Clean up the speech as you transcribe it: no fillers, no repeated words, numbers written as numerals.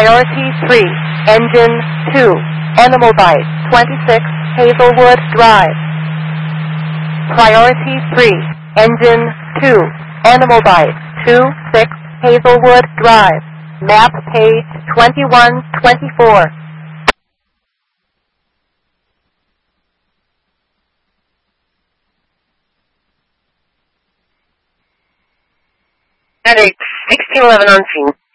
Priority 3, Engine 2, Animal Bite, 26 Hazelwood Drive. Priority 3, Engine 2, Animal Bite, 26 Hazelwood Drive. Map page 2124. Headache, 1611 on scene.